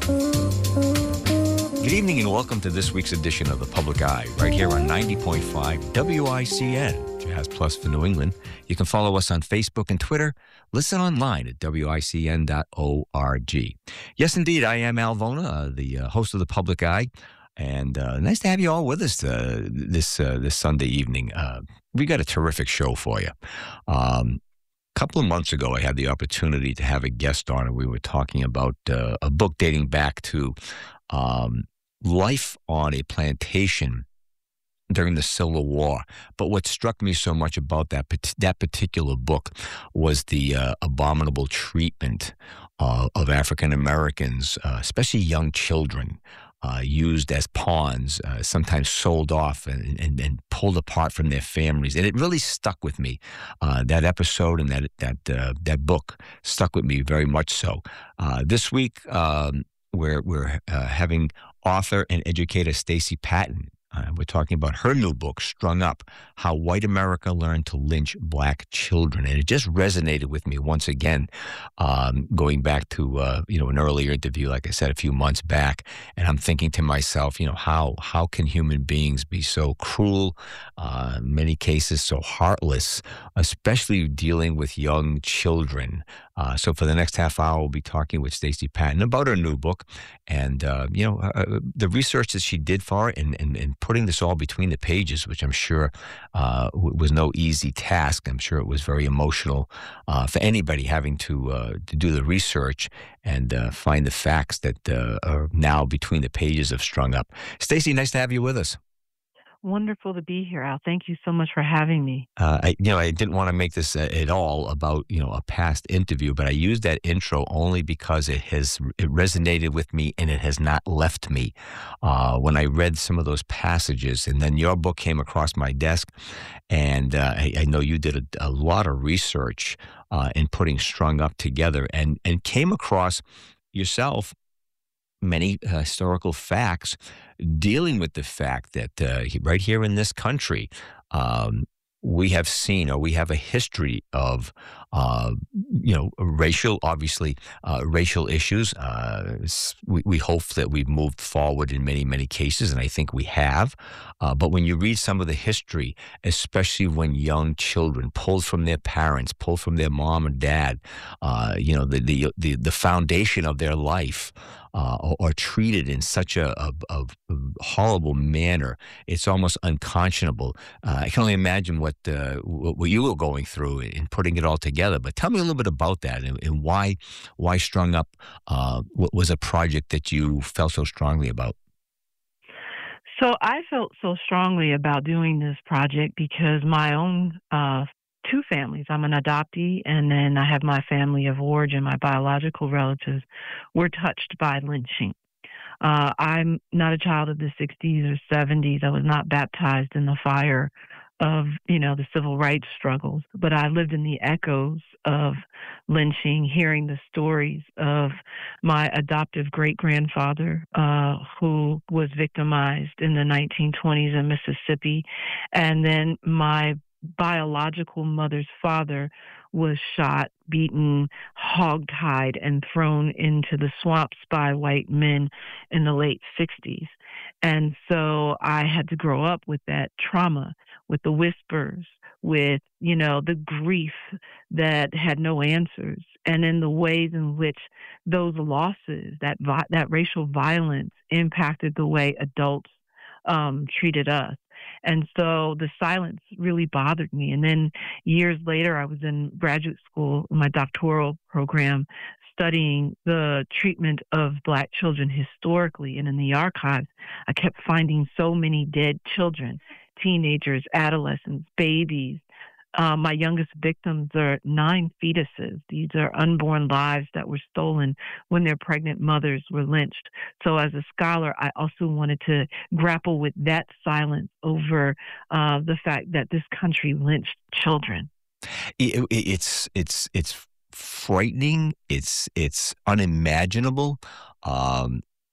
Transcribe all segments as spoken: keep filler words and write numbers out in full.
Good evening and welcome to this week's edition of The Public Eye, right here on ninety point five W I C N, Jazz Plus for New England. You can follow us on Facebook and Twitter. Listen online at W I C N dot org. Yes, indeed, I am Al Vona, uh, the uh, host of The Public Eye, and uh, nice to have you all with us uh, this uh, this Sunday evening. Uh, we got a terrific show for you. Um, A couple of months ago, I had the opportunity to have a guest on, and we were talking about uh, a book dating back to um, life on a plantation during the Civil War. But what struck me so much about that that particular book was the uh, abominable treatment uh, of African Americans, uh, especially young children. Uh, used as pawns, uh, sometimes sold off and, and, and pulled apart from their families, and it really stuck with me. Uh, that episode and that that uh, that book stuck with me very much so. Uh, this week, um, we're we're uh, having author and educator Stacey Patton. Uh, we're talking about her new book, Strung Up, How White America Learned to Lynch Black Children. And it just resonated with me once again, um, going back to, uh, you know, an earlier interview, like I said, a few months back. And I'm thinking to myself, you know, how how can human beings be so cruel, uh, in many cases so heartless, especially dealing with young children? Uh, so for the next half hour, we'll be talking with Stacey Patton about her new book and, uh, you know, uh, the research that she did for it and, and, and putting this all between the pages, which I'm sure uh, was no easy task. I'm sure it was very emotional uh, for anybody having to uh, to do the research and uh, find the facts that uh, are now between the pages of Strung Up. Stacey, nice to have you with us. Wonderful to be here, Al. Thank you so much for having me. Uh, I, you know, I didn't want to make this uh, at all about, you know, a past interview, but I used that intro only because it has it resonated with me and it has not left me. Uh, when I read some of those passages, and then your book came across my desk, and uh, I, I know you did a, a lot of research uh, in putting Strung Up together, and and came across yourself many uh, historical facts dealing with the fact that uh, right here in this country, um, we have seen, or we have a history of, uh, you know, racial, obviously, uh, racial issues. Uh, we, we hope that we've moved forward in many, many cases, and I think we have. Uh, but when you read some of the history, especially when young children pulled from their parents, pulled from their mom and dad, uh, you know, the, the the the foundation of their life, uh, or, or treated in such a, a, a horrible manner, it's almost unconscionable. Uh, I can only imagine what uh, what you were going through in putting it all together. But tell me a little bit about that and, and why why Strung Up uh, was a project that you felt so strongly about. So I felt so strongly about doing this project because my own uh, two families, I'm an adoptee, and then I have my family of origin, my biological relatives, were touched by lynching. Uh, I'm not a child of the sixties or seventies. I was not baptized in the fire of, you know, the civil rights struggles, but I lived in the echoes of lynching, hearing the stories of my adoptive great-grandfather uh, who was victimized in the nineteen twenties in Mississippi, and then my biological mother's father was shot, beaten, hogtied, and thrown into the swamps by white men in the late sixties. And so I had to grow up with that trauma, with the whispers, with, you know, the grief that had no answers, and in the ways in which those losses, that vi- that racial violence impacted the way adults um, treated us. And so the silence really bothered me. And then years later, I was in graduate school, my doctoral program, studying the treatment of Black children historically. And in the archives, I kept finding so many dead children, teenagers, adolescents, babies. Uh, my youngest victims are nine fetuses. These are unborn lives that were stolen when their pregnant mothers were lynched. So as a scholar, I also wanted to grapple with that silence over uh, the fact that this country lynched children. It, it, it's it's it's frightening. It's it's unimaginable. Um,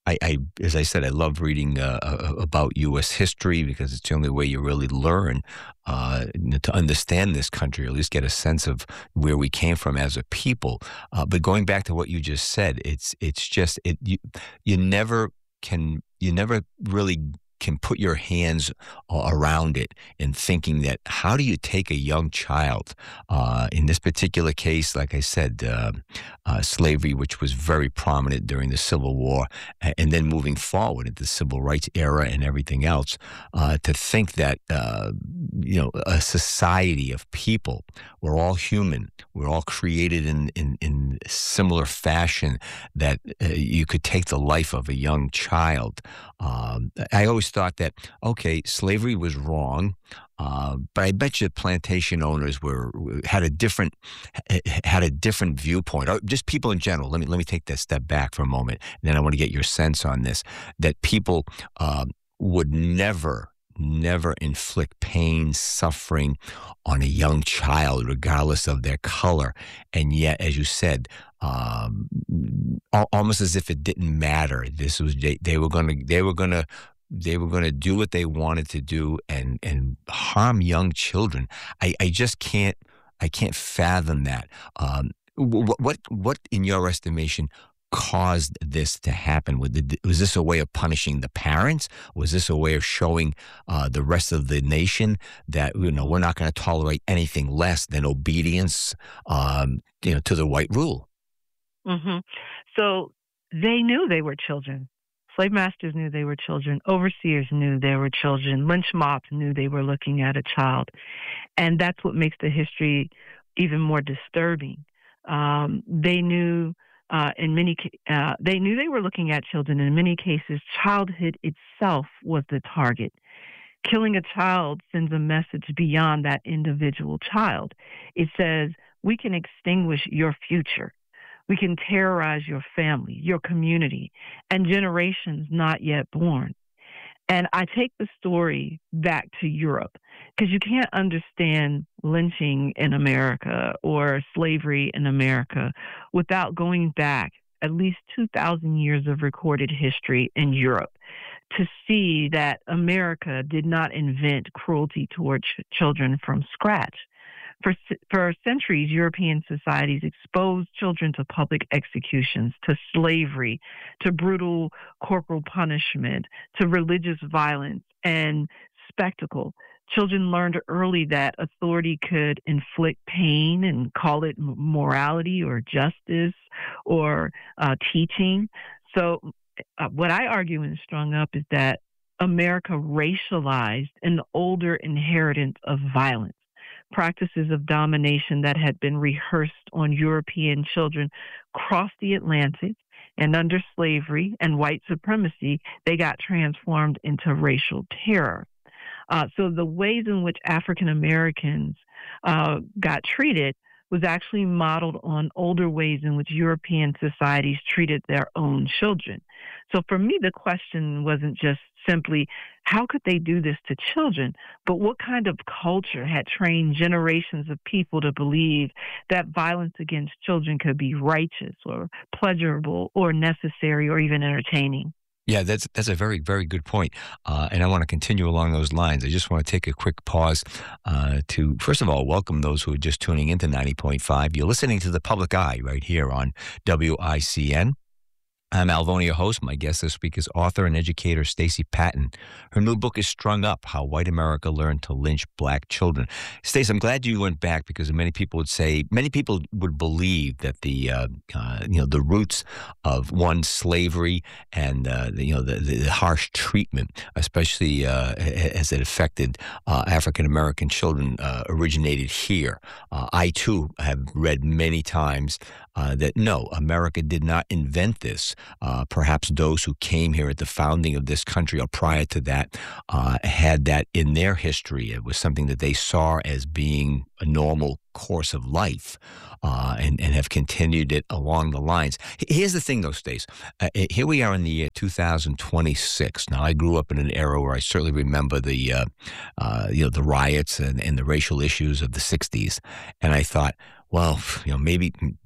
I, I, as I said, I love reading uh, uh, about U S history because it's the only way you really learn uh, to understand this country, or at least get a sense of where we came from as a people. Uh, but going back to what you just said, it's it's just it you, you never can you never really can put your hands around it in thinking that how do you take a young child, uh, in this particular case, like I said, uh, uh, slavery, which was very prominent during the Civil War, and then moving forward into the Civil Rights era and everything else, uh, to think that, uh, you know, a society of people, we're all human, we're all created in, in, in similar fashion, that uh, you could take the life of a young child. Um, I always thought that, okay, slavery was wrong, uh, but I bet you plantation owners were had a different had a different viewpoint. Or just people in general. Let me let me take that step back for a moment, and then I want to get your sense on this. That people uh, would never. never inflict pain, suffering on a young child, regardless of their color. And yet, as you said, um, al- almost as if it didn't matter. This was they, they were going to they were going to they were going to do what they wanted to do and and harm young children. I, I just can't I can't fathom that. Um, what what what in your estimation caused this to happen? Was this a way of punishing the parents? Was this a way of showing uh, the rest of the nation that, you know, we're not going to tolerate anything less than obedience, um, you know, to the white rule? Mm-hmm. So they knew they were children. Slave masters knew they were children. Overseers knew they were children. Lynch mobs knew they were looking at a child. And that's what makes the history even more disturbing. Um, they knew Uh, in many, uh, they knew they were looking at children. In many cases, childhood itself was the target. Killing a child sends a message beyond that individual child. It says, we can extinguish your future. We can terrorize your family, your community, and generations not yet born. And I take the story back to Europe because you can't understand lynching in America or slavery in America without going back at least two thousand years of recorded history in Europe to see that America did not invent cruelty toward ch- children from scratch. For, for centuries, European societies exposed children to public executions, to slavery, to brutal corporal punishment, to religious violence and spectacle. Children learned early that authority could inflict pain and call it morality or justice or uh, teaching. So uh, what I argue in Strung Up is that America racialized an older inheritance of violence. Practices of domination that had been rehearsed on European children crossed the Atlantic, and under slavery and white supremacy, they got transformed into racial terror. Uh, so the ways in which African Americans uh, got treated was actually modeled on older ways in which European societies treated their own children. So for me, the question wasn't just simply, how could they do this to children? But what kind of culture had trained generations of people to believe that violence against children could be righteous or pleasurable or necessary or even entertaining? Yeah, that's that's a very, very good point. Uh, and I want to continue along those lines. I just want to take a quick pause uh, to, first of all, welcome those who are just tuning into ninety point five. You're listening to The Public Eye right here on W I C N. I'm Alvonia, host. My guest this week is author and educator Stacey Patton. Her new book is Strung Up, How White America Learned to Lynch Black Children. Stacey, I'm glad you went back because many people would say, many people would believe that the, uh, uh, you know, the roots of one slavery and, uh, the, you know, the, the harsh treatment, especially uh, as it affected uh, African-American children, uh, originated here. Uh, I, too, have read many times uh, that, no, America did not invent this. Uh, perhaps those who came here at the founding of this country or prior to that uh, had that in their history. It was something that they saw as being a normal course of life uh, and, and have continued it along the lines. Here's the thing, though, Stace. Uh, here we are in the year two thousand twenty-six. Now, I grew up in an era where I certainly remember the, uh, uh, you know, the riots and, and the racial issues of the sixties. And I thought, well, you know, maybe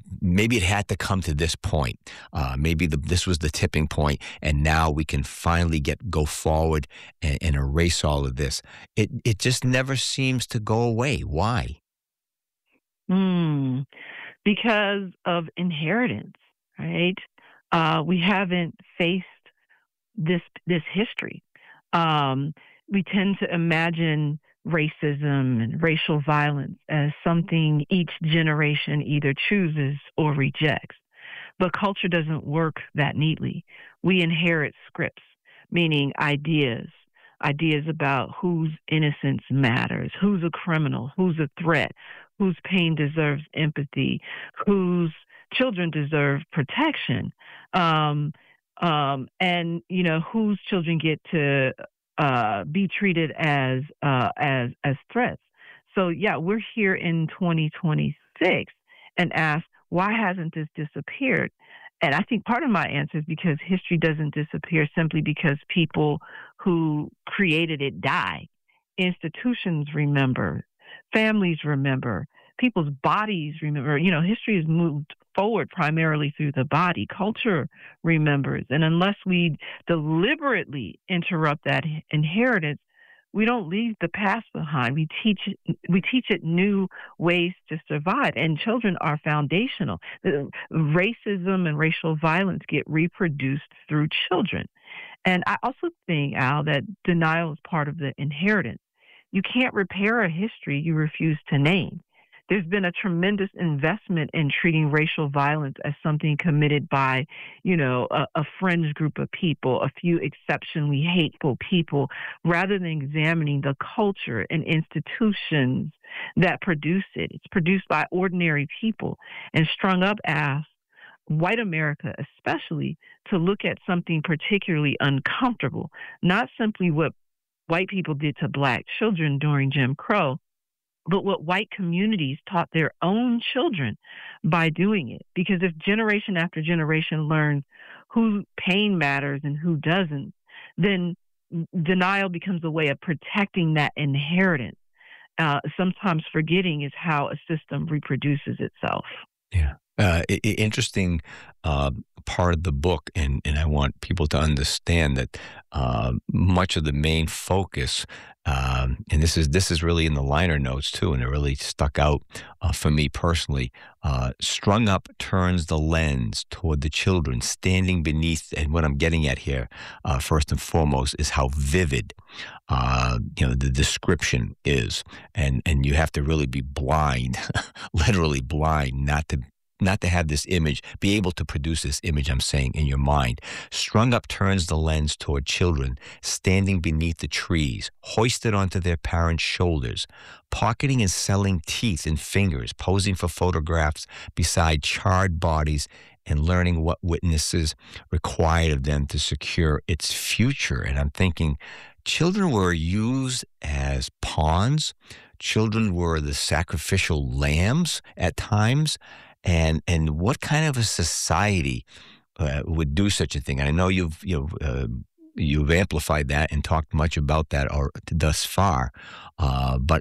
maybe it had to come to this point. Uh, maybe the, this was the tipping point, and now we can finally get go forward and, and erase all of this. It it just never seems to go away. Why? Mm, because of inheritance, right? Uh, we haven't faced this this history. Um, we tend to imagine racism and racial violence as something each generation either chooses or rejects. But culture doesn't work that neatly. We inherit scripts, meaning ideas, ideas about whose innocence matters, who's a criminal, who's a threat, whose pain deserves empathy, whose children deserve protection, um, um, and you know whose children get to uh, be treated as uh, as as threats. So yeah, we're here in twenty twenty-six and ask, why hasn't this disappeared? And I think part of my answer is because history doesn't disappear simply because people who created it die. Institutions remember, families remember, people's bodies remember. You know, history has moved forward primarily through the body. Culture remembers. And unless we deliberately interrupt that inheritance, we don't leave the past behind. We teach we teach it new ways to survive, and children are foundational. Racism and racial violence get reproduced through children. And I also think, Al, that denial is part of the inheritance. You can't repair a history you refuse to name. There's been a tremendous investment in treating racial violence as something committed by, you know, a, a fringe group of people, a few exceptionally hateful people, rather than examining the culture and institutions that produce it. It's produced by ordinary people and strung up as white America, especially, to look at something particularly uncomfortable, not simply what white people did to black children during Jim Crow, but what white communities taught their own children by doing it. Because if generation after generation learns who pain matters and who doesn't, then denial becomes a way of protecting that inheritance. Uh, sometimes forgetting is how a system reproduces itself. Yeah. Uh, i- i- interesting uh, part of the book, and, and I want people to understand that uh, much of the main focus, um, and this is this is really in the liner notes too, and it really stuck out uh, for me personally. Uh, strung up turns the lens toward the children standing beneath, and what I'm getting at here, uh, first and foremost, is how vivid, uh, you know, the description is, and and you have to really be blind, literally blind, not to not to have this image, be able to produce this image, I'm saying, in your mind. Strung up turns the lens toward children standing beneath the trees, hoisted onto their parents' shoulders, pocketing and selling teeth and fingers, posing for photographs beside charred bodies, and learning what witnesses required of them to secure its future. And I'm thinking, children were used as pawns. Children were the sacrificial lambs at times. And and what kind of a society uh, would do such a thing? And I know you've you've uh, you've amplified that and talked much about that or thus far, uh, but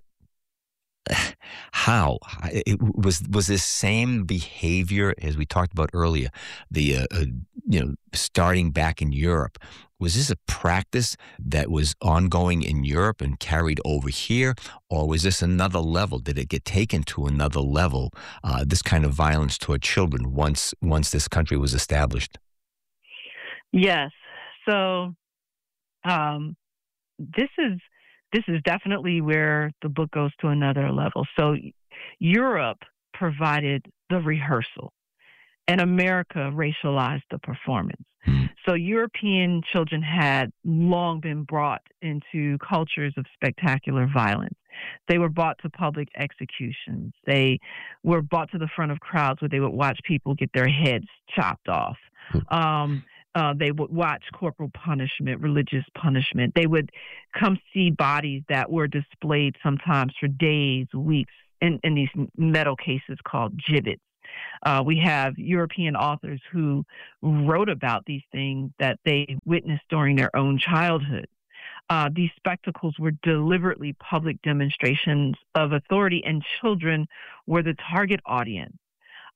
how it was was this same behavior as we talked about earlier, the uh, uh, you know starting back in Europe? Was this a practice that was ongoing in Europe and carried over here, or was this another level? Did it get taken to another level? Uh, this kind of violence toward children once once this country was established. Yes. So um, this is this is definitely where the book goes to another level. So Europe provided the rehearsal, and America racialized the performance. Hmm. So European children had long been brought into cultures of spectacular violence. They were brought to public executions. They were brought to the front of crowds where they would watch people get their heads chopped off. Um, uh, they would watch corporal punishment, religious punishment. They would come see bodies that were displayed sometimes for days, weeks, in, in these metal cases called gibbets. Uh, we have European authors who wrote about these things that they witnessed during their own childhood. Uh, these spectacles were deliberately public demonstrations of authority, and children were the target audience.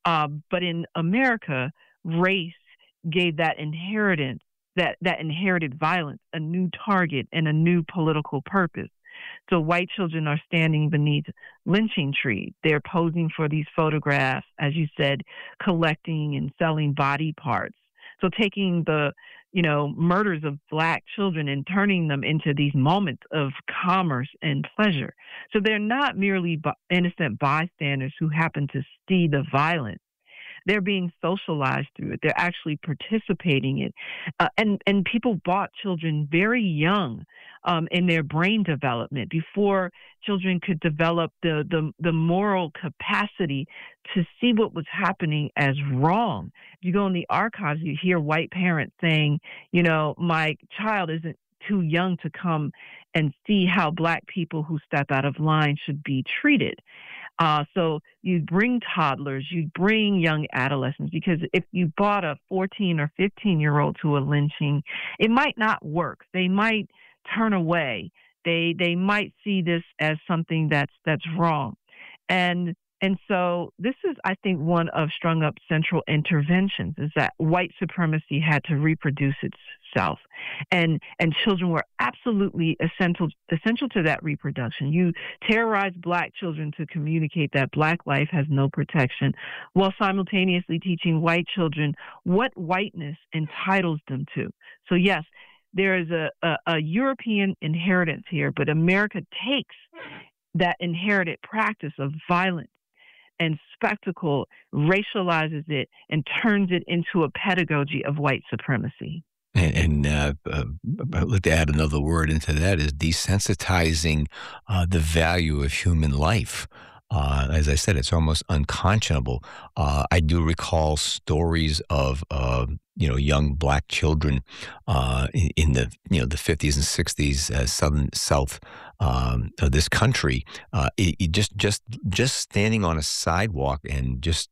Um, but in America, race gave that inheritance, that, that inherited violence, a new target and a new political purpose. So white children are standing beneath lynching trees. They're posing for these photographs, as you said, collecting and selling body parts. So taking the, you know, murders of black children and turning them into these moments of commerce and pleasure. So they're not merely b- innocent bystanders who happen to see the violence. They're being socialized through it. They're actually participating in it. Uh, and, and people bought children very young um, in their brain development before children could develop the, the, the moral capacity to see what was happening as wrong. If you go in the archives, you hear white parents saying, you know, my child isn't too young to come and see how black people who step out of line should be treated. Uh, so you bring toddlers, you bring young adolescents, because if you brought a fourteen or fifteen year old to a lynching, it might not work. They might turn away. They they might see this as something that's that's wrong. And and so this is, I think, one of Strung Up's central interventions, is that white supremacy had to reproduce itself. And and children were absolutely essential essential to that reproduction. You terrorize black children to communicate that black life has no protection, while simultaneously teaching white children what whiteness entitles them to. So yes, there is a, a, a European inheritance here, but America takes that inherited practice of violence and spectacle, racializes it, and turns it into a pedagogy of white supremacy. And, and uh, uh, I'd like to add another word into that, is desensitizing uh, the value of human life. Uh, as I said, it's almost unconscionable. Uh, I do recall stories of uh, you know young black children uh, in, in the you know the fifties and sixties, uh, southern south um, of this country. Uh, it, it just just just standing on a sidewalk and just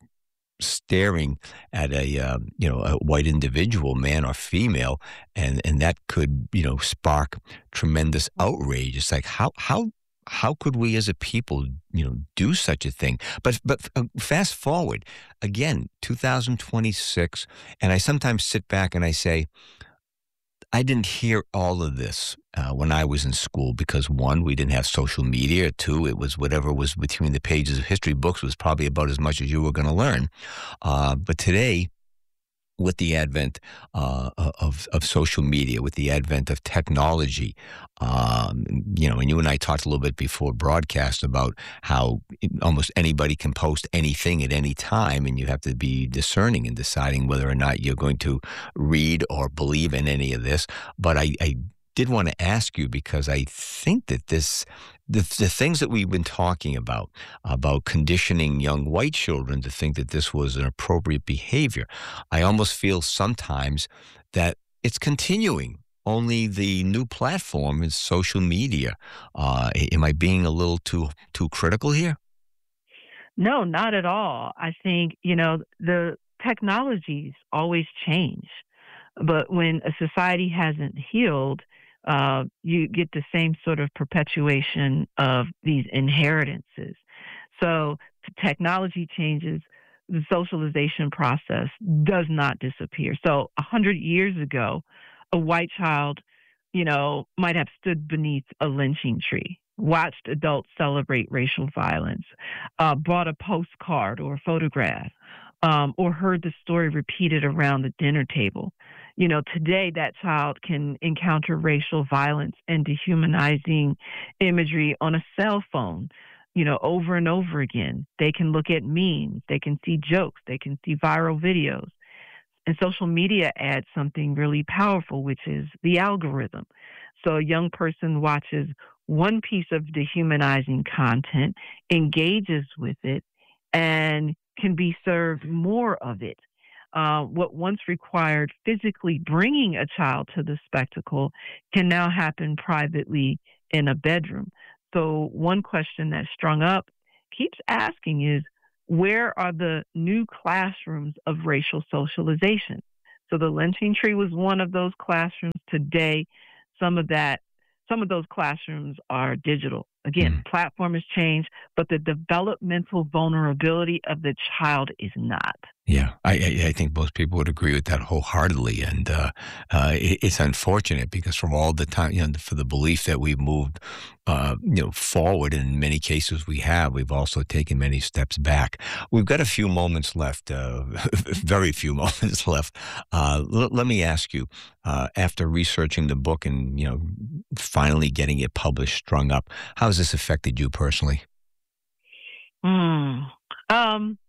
staring at a uh, you know a white individual, man or female, and and that could you know spark tremendous outrage. It's like how how how could we as a people you know do such a thing? But but uh, fast forward again, two thousand twenty-six, and I sometimes sit back and I say, I didn't hear all of this uh, when I was in school because, one, we didn't have social media. Two, it was whatever was between the pages of history books was probably about as much as you were going to learn. Uh, but today, with the advent uh, of of social media, with the advent of technology, um, you know, and you and I talked a little bit before broadcast about how almost anybody can post anything at any time, and you have to be discerning in deciding whether or not you're going to read or believe in any of this. But I, I did want to ask you, because I think that this, the, the things that we've been talking about, about conditioning young white children to think that this was an appropriate behavior, I almost feel sometimes that it's continuing. Only the new platform is social media. Uh, am I being a little too too critical here? No, not at all. I think, you know, the technologies always change. But when a society hasn't healed, uh, you get the same sort of perpetuation of these inheritances. So technology changes, the socialization process does not disappear. So a hundred years ago, a white child, you know, might have stood beneath a lynching tree, watched adults celebrate racial violence, uh, bought a postcard or a photograph, um, or heard the story repeated around the dinner table. You know, today that child can encounter racial violence and dehumanizing imagery on a cell phone, you know, over and over again. They can look at memes, they can see jokes, they can see viral videos. And social media adds something really powerful, which is the algorithm. So a young person watches one piece of dehumanizing content, engages with it, and can be served more of it. Uh, what once required physically bringing a child to the spectacle can now happen privately in a bedroom. So one question that Strung Up keeps asking is, where are the new classrooms of racial socialization? So the lynching tree was one of those classrooms. Today, some of that, some of those classrooms are digital. Again, Mm. platform has changed, but the developmental vulnerability of the child is not. Yeah, I, I I think most people would agree with that wholeheartedly, and uh, uh, it, it's unfortunate because from all the time, you know, for the belief that we've moved, uh, you know, forward, and in many cases we have, we've also taken many steps back. We've got a few moments left, uh, very few moments left. Uh, l- let me ask you, uh, after researching the book and you know, finally getting it published, strung up, how has this affected you personally? Mm. Um,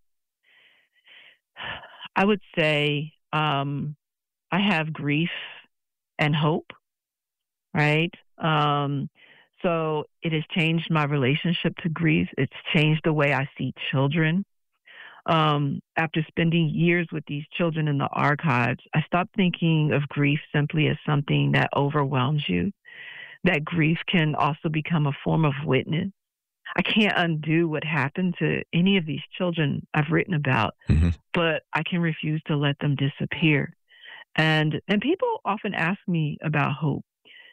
I would say um, I have grief and hope, right? Um, so it has changed my relationship to grief. It's changed the way I see children. Um, after spending years with these children in the archives, I stopped thinking of grief simply as something that overwhelms you. That grief can also become a form of witness. I can't undo what happened to any of these children I've written about, Hmm. but I can refuse to let them disappear. And and people often ask me about hope.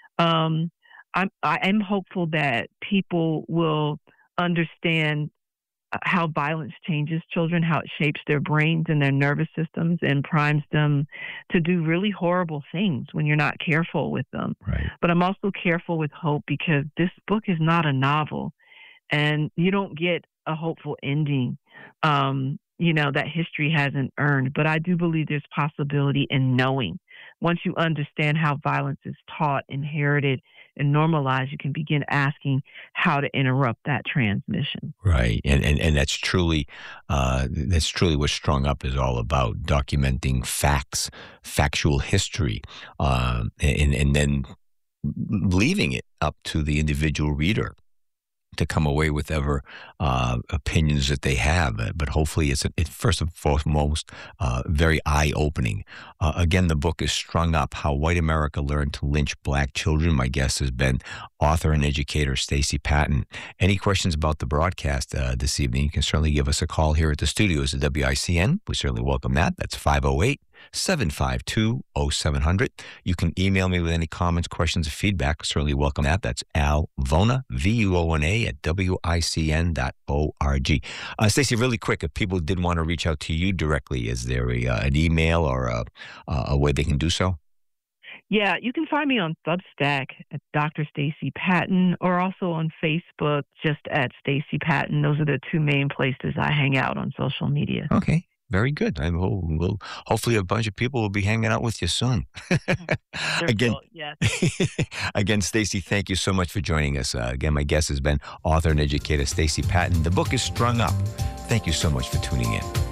Um, I'm I am hopeful that people will understand uh, how violence changes children, how it shapes their brains and their nervous systems and primes them to do really horrible things when you're not careful with them. Right. But I'm also careful with hope because this book is not a novel and you don't get a hopeful ending. Um, you know, that history hasn't earned, but I do believe there's possibility in knowing. Once you understand how violence is taught, inherited, and normalized, you can begin asking how to interrupt that transmission. Right, and and and that's truly, uh, that's truly what Strung Up is all about: documenting facts, factual history, um, and and then leaving it up to the individual reader to come away with ever uh, opinions that they have. Uh, But hopefully, it's, it's first and foremost uh, very eye opening. Uh, again, the book is Strung Up: How White America Learned to Lynch Black Children. My guest has been author and educator Stacey Patton. Any questions about the broadcast uh, this evening, you can certainly give us a call here at the studios at W I C N. We certainly welcome that. That's five oh eight, seven five two, oh seven hundred. You can email me with any comments, questions, or feedback. Certainly welcome that. That's Al Vona, V U O N A, at W I C N dot org. Uh, Stacey, really quick, if people did want to reach out to you directly, is there a, uh, an email or a, a way they can do so? Yeah, you can find me on Substack at Doctor Stacey Patton or also on Facebook just at Stacey Patton. Those are the two main places I hang out on social media. Okay. Very good. I will, will hopefully a bunch of people will be hanging out with you soon. They're Again, cool, yes. again, Stacey, thank you so much for joining us. Uh, again, my guest has been author and educator Stacey Patton. The book is Strung Up. Thank you so much for tuning in.